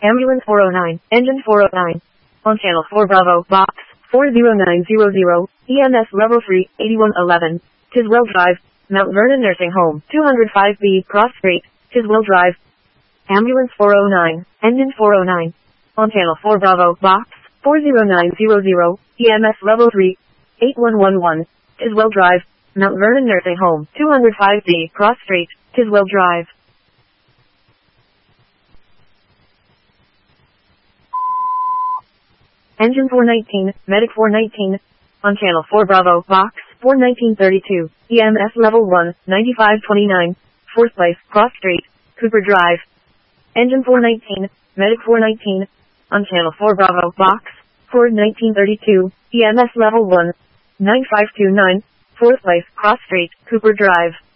Ambulance 409, Engine 409. On Channel 4 Bravo, Box 40900, EMS Level 3, 8111. Tiswell Drive, Mount Vernon Nursing Home, 205B Cross Street, Tiswell Drive. Ambulance 409, Engine 409. On Channel 4 Bravo, Box 40900, EMS Level 3, 8111. Tiswell Drive, Mount Vernon Nursing Home, 205B Cross Street, Tiswell Drive. Engine 419, Medic 419. On Channel 4 Bravo, Box 41932, EMS Level 1, 9529, 4th Place, Cross Street, Cooper Drive. Engine 419, Medic 419. On Channel 4 Bravo, Box 41932, EMS Level 1, 9529, 4th Place, Cross Street, Cooper Drive.